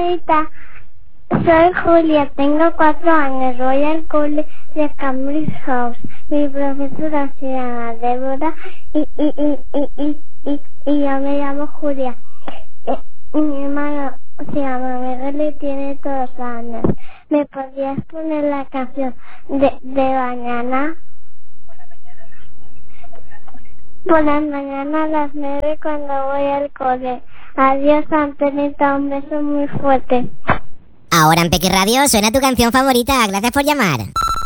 Angelita. Soy Julia, tengo 4 años, voy al cole de Cambridge House. Mi profesora se llama Débora y yo me llamo Julia. Y mi hermano se llama Miguel y tiene 2 años. ¿Me podrías poner la canción de mañana? Por la mañana a las 9 cuando voy al cole. Adiós, Antonita, un beso muy fuerte. Ahora en Pequi Radio suena tu canción favorita. Gracias por llamar.